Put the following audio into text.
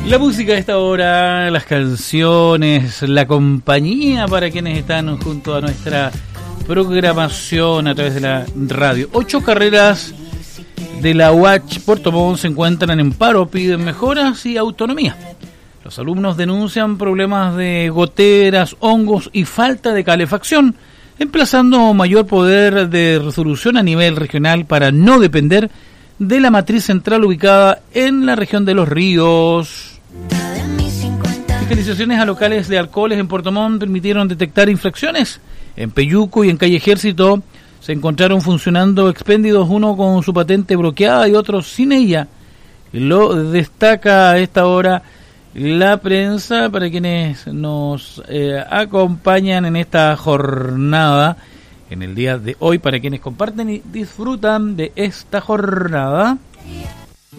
La música a esta hora, las canciones, la compañía para quienes están junto a nuestra programación a través de la radio. 8 carreras de la UACH Puerto Montt se encuentran en paro, piden mejoras y autonomía. Los alumnos denuncian problemas de goteras, hongos y falta de calefacción, emplazando mayor poder de resolución a nivel regional para no depender de la matriz central ubicada en la región de Los Ríos. Fiscalizaciones a locales de alcoholes en Puerto Montt permitieron detectar infracciones. En Peyuco y en Calle Ejército se encontraron funcionando expéndidos, uno con su patente bloqueada y otro sin ella. Lo destaca a esta hora la prensa para quienes nos acompañan en esta jornada, en el día de hoy, para quienes comparten y disfrutan de esta jornada.